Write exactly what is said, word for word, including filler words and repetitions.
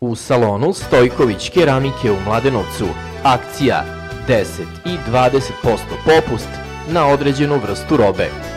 U salonu Stojković keramike u Mladenovcu akcija deset i dvadeset posto popust na određenu vrstu robe.